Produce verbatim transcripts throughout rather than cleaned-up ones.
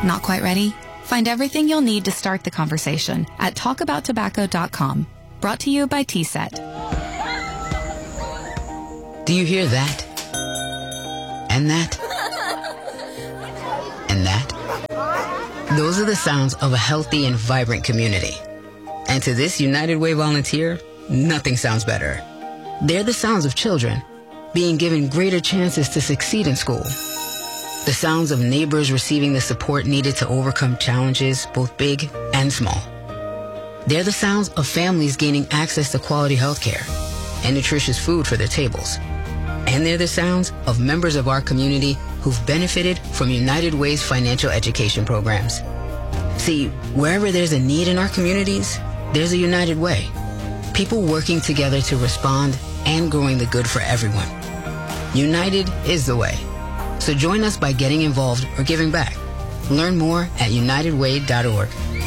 Not quite ready? Find everything you'll need to start the conversation at talk about tobacco dot com. Brought to you by T SET. Do you hear that? And that? And that? Those are the sounds of a healthy and vibrant community. And to this United Way volunteer, nothing sounds better. They're the sounds of children being given greater chances to succeed in school. The sounds of neighbors receiving the support needed to overcome challenges, both big and small. They're the sounds of families gaining access to quality health care and nutritious food for their tables. And they're the sounds of members of our community who've benefited from United Way's financial education programs. See, wherever there's a need in our communities, there's a United Way. People working together to respond and growing the good for everyone. United is the way. So join us by getting involved or giving back. Learn more at united way dot org.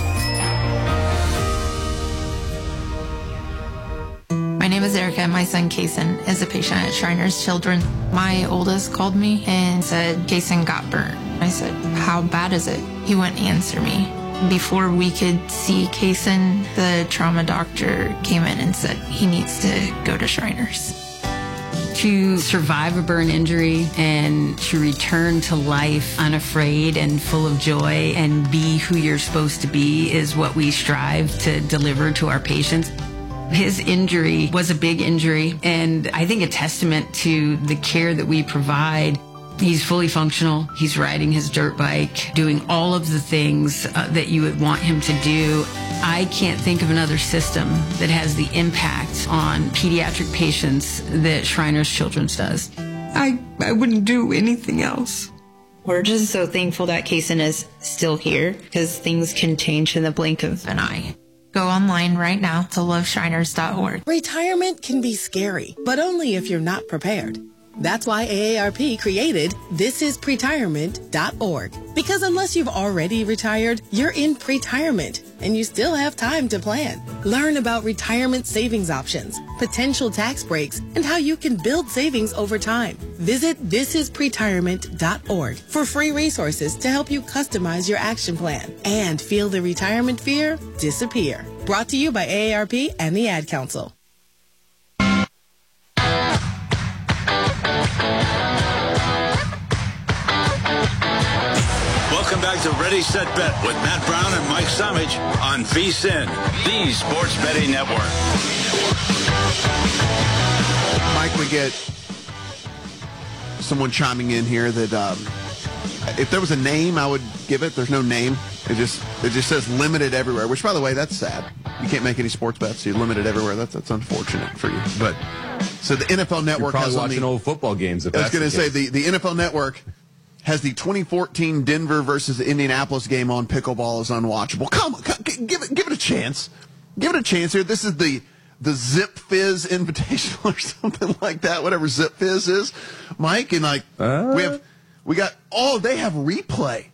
My name is Erica, and my son Kason is a patient at Shriners Children. My oldest called me and said Kason got burnt. I said, how bad is it? He wouldn't answer me. Before we could see Kason, the trauma doctor came in and said he needs to go to Shriners. To survive a burn injury and to return to life unafraid and full of joy and be who you're supposed to be is what we strive to deliver to our patients. His injury was a big injury, and I think a testament to the care that we provide. He's fully functional. He's riding his dirt bike, doing all of the things uh, that you would want him to do. I can't think of another system that has the impact on pediatric patients that Shriners Children's does. I, I wouldn't do anything else. We're just so thankful that Kason is still here, because things can change in the blink of an eye. Go online right now to love shriners dot org. Retirement can be scary, but only if you're not prepared. That's why A A R P created this is pretirement dot org. Because unless you've already retired, you're in pretirement, and you still have time to plan. Learn about retirement savings options, potential tax breaks, and how you can build savings over time. Visit this is pretirement dot org for free resources to help you customize your action plan and feel the retirement fear disappear. Brought to you by A A R P and the Ad Council. Welcome back to Ready, Set, Bet with Matt Brown and Mike Samich on V S I N, the Sports Betting Network. Mike, we get someone chiming in here that um, if there was a name, I would give it. There's no name. It just it just says limited everywhere, which, by the way, that's sad. You can't make any sports bets. You're limited everywhere. That's that's unfortunate for you. But so the N F L Network You're probably has watching only, old football games. If I was going to say the, the N F L Network has the twenty fourteen Denver versus Indianapolis game on pickleball as unwatchable. Come on, give it give it a chance. Give it a chance here. This is the the Zip Fizz Invitational or something like that. Whatever Zip Fizz is, Mike, and like uh. we have we got oh they have replay.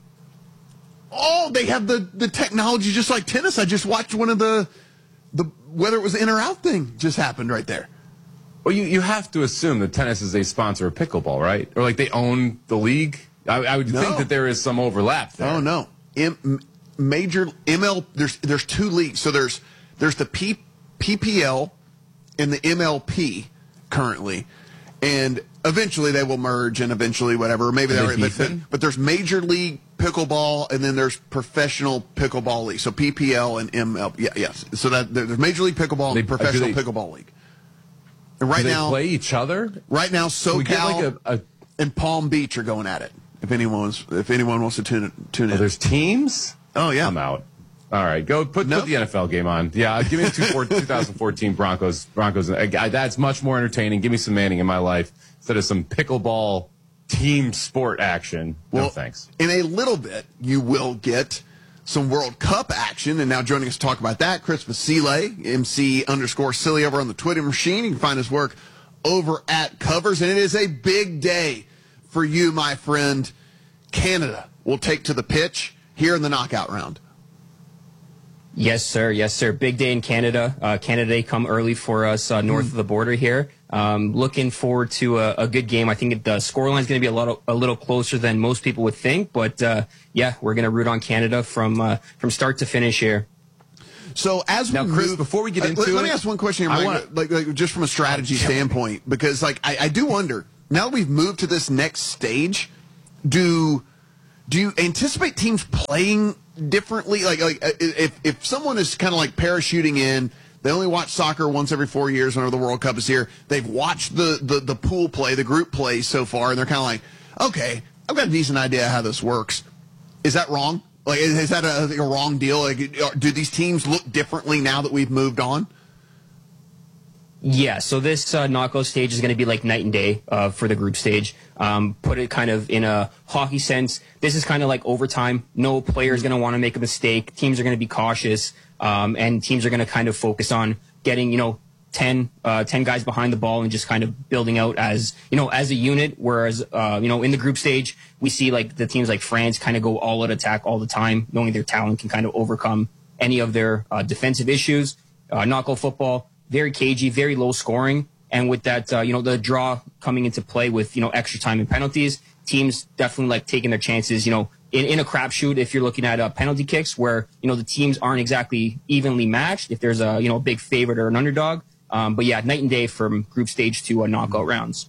Oh, they have the, the technology just like tennis. I just watched one of the the whether it was in or out thing just happened right there. Well, you, you have to assume that tennis is a sponsor of pickleball, right? Or like they own the league. I, I would no. think that there is some overlap there. Oh no, M, major M L. There's there's two leagues. So there's there's the P, PPL and the M L P currently, and eventually they will merge and eventually whatever. Maybe they already. But, but, but there's Major League Pickleball and then there's Professional Pickleball League. So P P L and M L. Yeah, yes. So that there's Major League Pickleball they, and Professional they, Pickleball League. And right do they now, play each other. Right now, SoCal like a, a, and Palm Beach are going at it. If anyone wants, if anyone wants to tune tune oh, in, there's teams. Oh yeah, I'm out. All right, go put, nope. put the N F L game on. Yeah, give me the twenty fourteen Broncos. Broncos. I, that's much more entertaining. Give me some Manning in my life instead of some pickleball team sport action. Well, no thanks. In a little bit, you will get some World Cup action. And now joining us to talk about that, Chris Vasile, M C underscore Silly over on the Twitter machine. You can find his work over at Covers. And it is a big day for you, my friend. Canada will take to the pitch here in the knockout round. Yes, sir. Yes, sir. Big day in Canada. Uh, Canada Day come early for us uh, north mm. of the border here. Um, looking forward to a, a good game. I think the scoreline is going to be a lot, a little closer than most people would think. But uh, yeah, we're going to root on Canada from uh, from start to finish here. So as now, we Chris, move, before we get uh, into let, it, let me ask one question here, Mike, wanna, like, like just from a strategy standpoint, because like I, I do wonder now that we've moved to this next stage, do do you anticipate teams playing differently? Like like if if someone is kind of like parachuting in, they only watch soccer once every four years whenever the World Cup is here. They've watched the the the pool play, the group play so far, and they're kind of like, okay, I've got a decent idea how this works. Is that wrong? Like, is, is that a, a wrong deal? Like, do these teams look differently now that we've moved on? Yeah, so this uh, knockout stage is going to be like night and day uh, for the group stage. Um, put it kind of in a hockey sense. This is kind of like overtime. No player is going to want to make a mistake. Teams are going to be cautious, um, and teams are going to kind of focus on getting, you know, ten, uh, ten guys behind the ball and just kind of building out as, you know, as a unit. Whereas, uh, you know, in the group stage, we see like the teams like France kind of go all out attack all the time, knowing their talent can kind of overcome any of their uh, defensive issues. Uh, knockout football, very cagey, very low scoring. And with that, uh, you know, the draw coming into play with, you know, extra time and penalties, teams definitely like taking their chances, you know, in, in a crapshoot if you're looking at uh, penalty kicks where, you know, the teams aren't exactly evenly matched if there's a, you know, a big favorite or an underdog. Um, but yeah, night and day from group stage to uh, knockout rounds.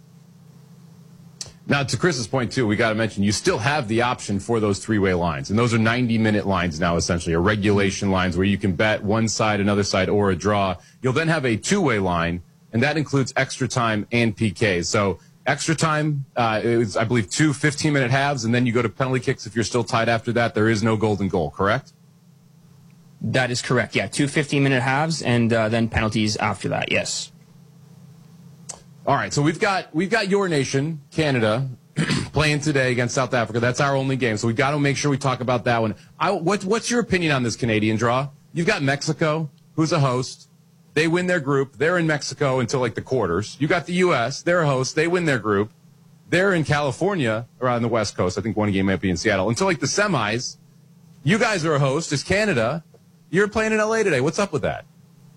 Now, to Chris's point, too, we got to mention you still have the option for those three-way lines. And those are ninety-minute lines now, essentially, or regulation lines where you can bet one side, another side, or a draw. You'll then have a two-way line, and that includes extra time and P Ks. So extra time uh, is, I believe, two fifteen-minute halves, and then you go to penalty kicks. If you're still tied after that, there is no golden goal, correct? That is correct, yeah. Two fifteen-minute halves, and uh, then penalties after that, yes. All right, so we've got we've got your nation, Canada, playing today against South Africa. That's our only game, so we've got to make sure we talk about that one. I, what, what's your opinion on this Canadian draw? You've got Mexico, who's a host. They win their group. They're in Mexico until, like, the quarters. You got the U S. They're a host. They win their group. They're in California, around the West Coast. I think one game might be in Seattle. Until, like, the semis. You guys are a host. It's Canada. You're playing in L A today. What's up with that?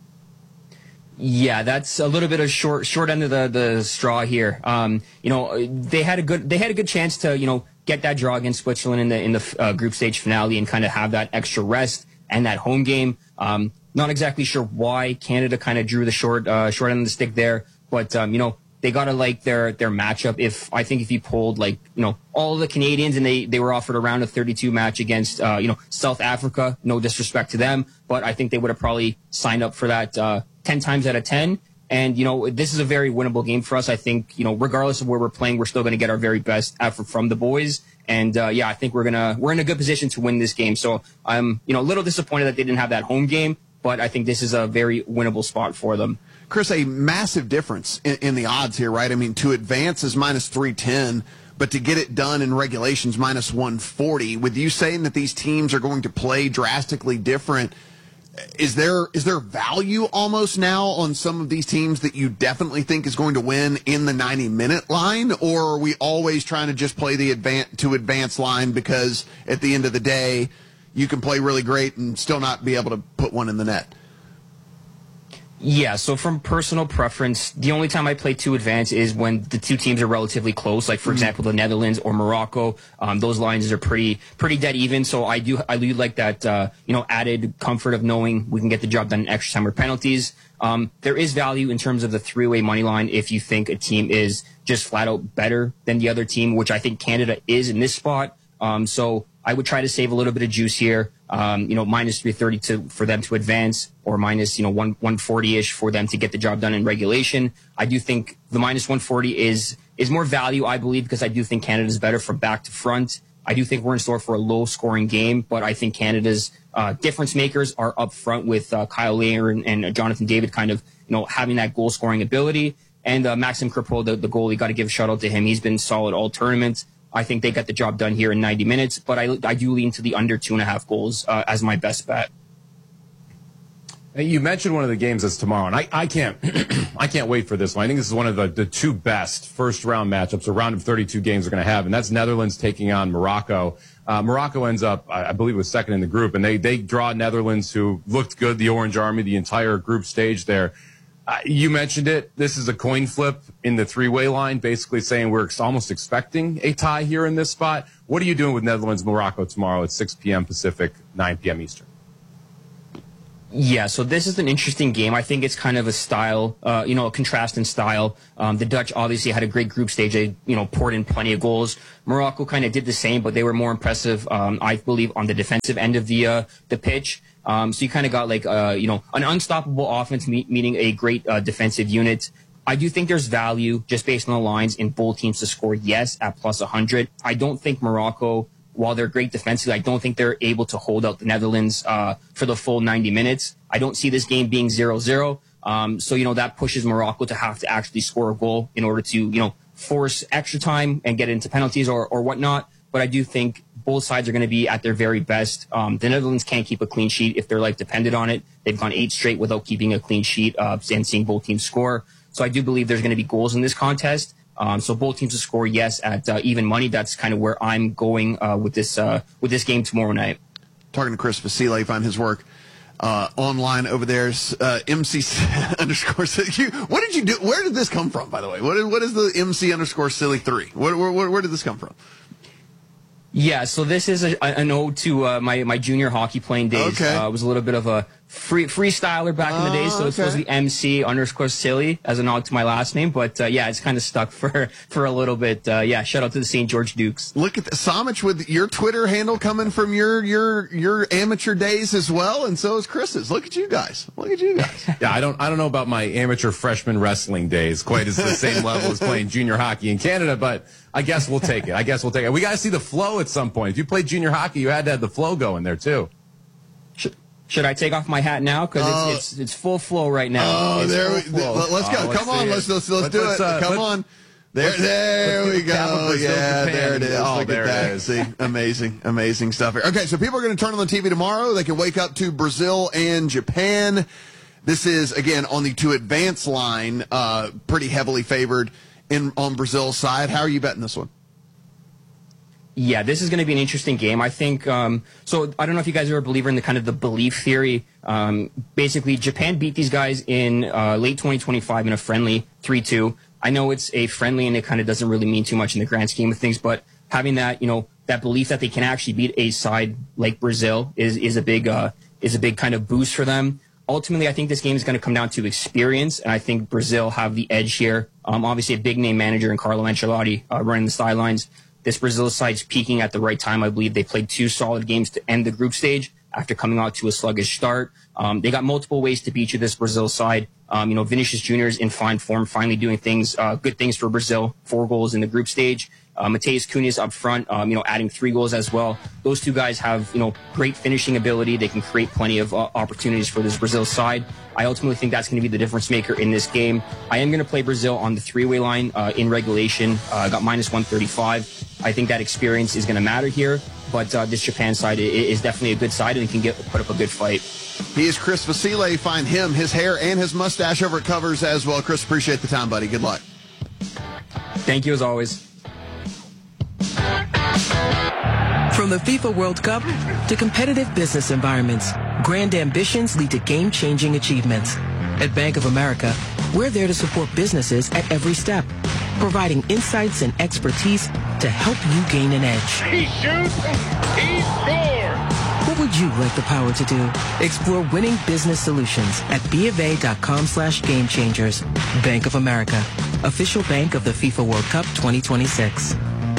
Yeah, that's a little bit of short short end of the, the straw here. Um, you know, they had a good they had a good chance to, you know, get that draw against Switzerland in the in the uh, group stage finale and kind of have that extra rest and that home game. Um, not exactly sure why Canada kind of drew the short uh, short end of the stick there, but um, you know, they gotta like their their matchup. If I think if you pulled like, you know, all the Canadians and they they were offered a round of thirty-two match against uh, you know, South Africa, no disrespect to them, but I think they would have probably signed up for that uh, ten times out of ten. And you know, this is a very winnable game for us. I think, you know, regardless of where we're playing, we're still going to get our very best effort from the boys. And uh, yeah, I think we're gonna we're in a good position to win this game. So I'm, you know, a little disappointed that they didn't have that home game, but I think this is a very winnable spot for them. Chris, a massive difference in, in the odds here, right? I mean, to advance is minus three ten, but to get it done in regulations, minus one forty. With you saying that these teams are going to play drastically different, is there is there value almost now on some of these teams that you definitely think is going to win in the ninety-minute line, or are we always trying to just play the advance to advance line because at the end of the day, you can play really great and still not be able to put one in the net? Yeah, so from personal preference, the only time I play two advance is when the two teams are relatively close, like, for mm-hmm. example, the Netherlands or Morocco. Um, those lines are pretty pretty dead even, so I do I do like that, uh, you know, added comfort of knowing we can get the job done in extra time or penalties. Um, there is value in terms of the three-way money line if you think a team is just flat out better than the other team, which I think Canada is in this spot. Um, so I would try to save a little bit of juice here. Um, you know, minus three thirty to for them to advance, or minus, you know, one one forty ish for them to get the job done in regulation. I do think the minus one forty is is more value, I believe, because I do think Canada's better from back to front. I do think we're in store for a low scoring game, but I think Canada's uh, difference makers are up front with uh, Kyle Layer and, and uh, Jonathan David kind of, you know, having that goal scoring ability. And uh, Maxim Crepeau, the, the goalie, got to give a shout out to him. He's been solid all tournaments. I think they got the job done here in ninety minutes, but I, I do lean to the under two and a half goals uh, as my best bet. You mentioned one of the games that's tomorrow, and I, I can't I can't wait for this one. I think this is one of the, the two best first round matchups, a round of thirty-two games we're going to have, and that's Netherlands taking on Morocco. Uh, Morocco ends up, I, I believe, was second in the group, and they they draw Netherlands, who looked good, the Orange Army, the entire group stage there. Uh, you mentioned it. This is a coin flip in the three-way line, basically saying we're ex- almost expecting a tie here in this spot. What are you doing with Netherlands-Morocco tomorrow at six p.m. Pacific, nine p.m. Eastern? Yeah, so this is an interesting game. I think it's kind of a style, uh, you know, a contrast in style. Um, the Dutch obviously had a great group stage. They, you know, poured in plenty of goals. Morocco kind of did the same, but they were more impressive, um, I believe, on the defensive end of the uh, the pitch. Um, so you kind of got like, uh, you know, an unstoppable offense me- meeting a great uh, defensive unit. I do think there's value just based on the lines in both teams to score, yes, at plus one hundred. I don't think Morocco, while they're great defensively, I don't think they're able to hold out the Netherlands uh, for the full ninety minutes. I don't see this game being zero zero. Um, so, you know, that pushes Morocco to have to actually score a goal in order to, you know, force extra time and get into penalties or, or whatnot. But I do think both sides are going to be at their very best. Um, the Netherlands can't keep a clean sheet if their life depended on it. They've gone eight straight without keeping a clean sheet uh, and seeing both teams score. So I do believe there's going to be goals in this contest. Um, so both teams to score, yes, at uh, even money. That's kind of where I'm going uh, with this uh, with this game tomorrow night. Talking to Chris Vasile, find his work uh, online over there. Uh, M C underscore. You, what did you do? Where did this come from, by the way? What is, what is the M C underscore silly three? Where, where, where did this come from? Yeah, so this is a, an ode to uh, my my junior hockey playing days. Okay. Uh, I was a little bit of a free freestyler back in the day, so it's okay. supposed to be M C underscore silly as a nod to my last name. But uh, yeah, it's kind of stuck for for a little bit. Uh, yeah, shout out to the Saint George Dukes. Look at the, Samich with your Twitter handle coming from your your your amateur days as well, and so is Chris's. Look at you guys. Look at you guys. Yeah, I don't I don't know about my amateur freshman wrestling days quite as the same level as playing junior hockey in Canada, but I guess we'll take it. I guess we'll take it. We got to see the flow at some point. If you played junior hockey, you had to have the flow going there too. Should, should I take off my hat now? Because uh, it's, it's it's full flow right now. Oh, it's there we flow. let's go. Oh, let's Come on, let's let's let's, let's do let's, it. Uh, Come let's, on. There, let's, there let's we the go. Brazil, Yeah, Japan. there it is. Oh, Look there at that. it is. See, amazing, amazing stuff here. Okay, so people are going to turn on the T V tomorrow. They can wake up to Brazil and Japan. This is again on the to advance line, uh, pretty heavily favored in on Brazil's side. How are you betting this one? Yeah, this is going to be an interesting game. I think, um, so I don't know if you guys are a believer in the kind of the belief theory. Um, basically, Japan beat these guys in uh, late twenty twenty-five in a friendly three two. I know it's a friendly and it kind of doesn't really mean too much in the grand scheme of things, but having that, you know, that belief that they can actually beat a side like Brazil is, is a big, uh, is a big kind of boost for them. Ultimately, I think this game is going to come down to experience, and I think Brazil have the edge here. Um, obviously, a big-name manager in Carlo Ancelotti uh, running the sidelines. This Brazil side's peaking at the right time. I believe they played two solid games to end the group stage after coming out to a sluggish start. Um, they got multiple ways to beat you, this Brazil side. Um, you know, Vinicius Junior is in fine form, finally doing things, uh, good things for Brazil. Four goals in the group stage. Uh, Mateus Cunha up front, um, you know, adding three goals as well. Those two guys have, you know, great finishing ability. They can create plenty of uh, opportunities for this Brazil side. I ultimately think that's going to be the difference maker in this game. I am going to play Brazil on the three-way line uh, in regulation. I uh, got minus one thirty-five. I think that experience is going to matter here. But uh, this Japan side is definitely a good side and can get put up a good fight. He is Chris Vasile. Find him, his hair, and his mustache over at Covers as well. Chris, appreciate the time, buddy. Good luck. Thank you as always. From the FIFA World Cup to competitive business environments, grand ambitions lead to game-changing achievements. At Bank of America, we're there to support businesses at every step, providing insights and expertise to help you gain an edge. He shoots, he scores! What would you like the power to do? Explore winning business solutions at BofA.com slash game changers. Bank of America, official bank of the FIFA World Cup twenty twenty-six.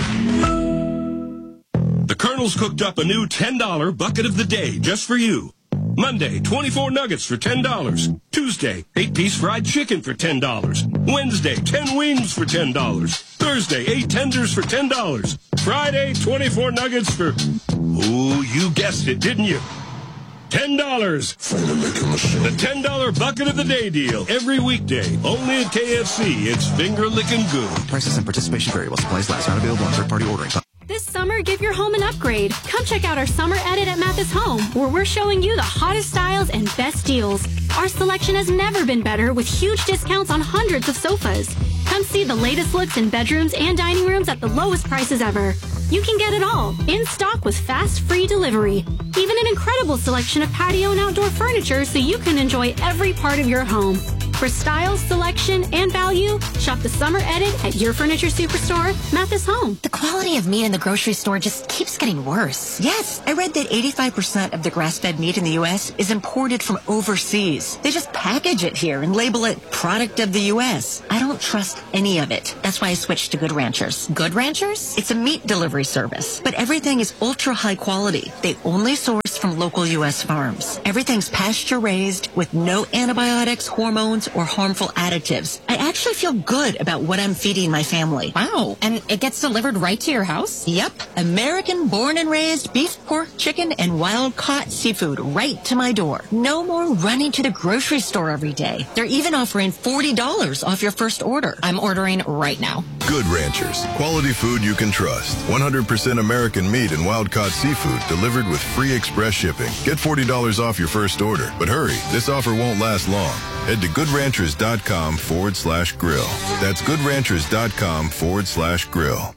The Colonel's cooked up a new ten dollar bucket of the day just for you. Monday, twenty-four nuggets for ten dollars. Tuesday, eight-piece fried chicken for ten dollars. Wednesday, ten wings for ten dollars. Thursday, eight tenders for ten dollars. Friday, twenty-four nuggets for... Ooh, you guessed it, didn't you? ten dollars. The ten dollar bucket of the day deal. Every weekday. Only at K F C. It's finger-licking good. Prices and participation vary while supplies last. Not available on third-party ordering. This summer, give your home an upgrade. Come check out our summer edit at Mathis Home, where we're showing you the hottest styles and best deals. Our selection has never been better, with huge discounts on hundreds of sofas. Come see the latest looks in bedrooms and dining rooms at the lowest prices ever. You can get it all, in stock with fast, free delivery. Even an incredible selection of patio and outdoor furniture so you can enjoy every part of your home. For style, selection, and value, shop the summer edit at your furniture superstore, Mathis Home. The quality of meat in the grocery store just keeps getting worse. Yes, I read that eighty-five percent of the grass-fed meat in the U S is imported from overseas. They just package it here and label it product of the U S. I don't trust any of it. That's why I switched to Good Ranchers. Good Ranchers? It's a meat delivery service, but everything is ultra high quality. They only source from local U S farms. Everything's pasture raised with no antibiotics, hormones, or harmful additives. I actually feel good about what I'm feeding my family. Wow. And it gets delivered right to your house? Yep. American born and raised beef, pork, chicken, and wild caught seafood right to my door. No more running to the grocery store every day. They're even offering forty dollars off your first order. I'm ordering right now. Good Ranchers. Quality food you can trust. one hundred percent American meat and wild caught seafood delivered with free express shipping. Get forty dollars off your first order. But hurry, this offer won't last long. Head to goodranchers.com forward slash grill. That's goodranchers.com forward slash grill.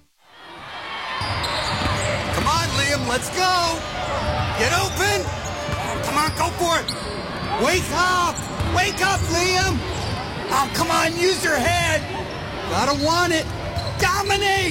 Come on, Liam, let's go. Get open. Come on, go for it. Wake up. Wake up, Liam. Oh, come on, use your head. Gotta want it. Dominate.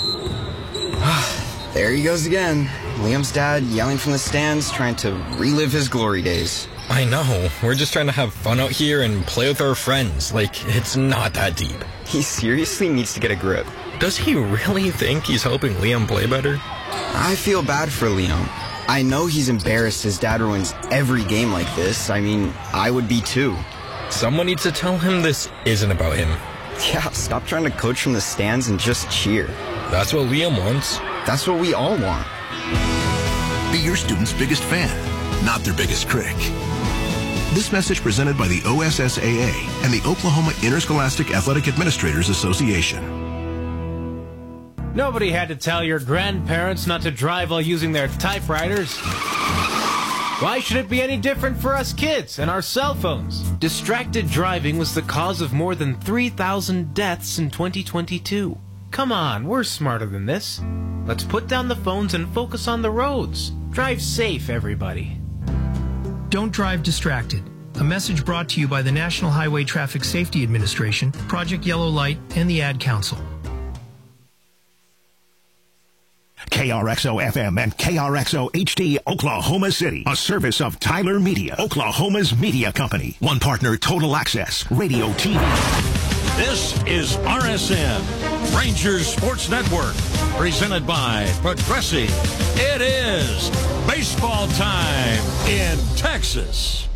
There he goes again. Liam's dad yelling from the stands, trying to relive his glory days. I know. We're just trying to have fun out here and play with our friends. Like, it's not that deep. He seriously needs to get a grip. Does he really think he's helping Liam play better? I feel bad for Liam. I know he's embarrassed his dad ruins every game like this. I mean, I would be too. Someone needs to tell him this isn't about him. Yeah, stop trying to coach from the stands and just cheer. That's what Liam wants. That's what we all want. Be your student's biggest fan, not their biggest critic. This message presented by the O S S A A and the Oklahoma Interscholastic Athletic Administrators Association. Nobody had to tell your grandparents not to drive while using their typewriters. Why should it be any different for us kids and our cell phones? Distracted driving was the cause of more than three thousand deaths in twenty twenty-two. Come on, we're smarter than this. Let's put down the phones and focus on the roads. Drive safe, everybody. Don't drive distracted. A message brought to you by the National Highway Traffic Safety Administration, Project Yellow Light, and the Ad Council. K R X O F M and K R X O H D Oklahoma City, a service of Tyler Media, Oklahoma's media company. One partner, Total Access, Radio T V. This is R S N, Rangers Sports Network, presented by Progressive. It is baseball time in Texas.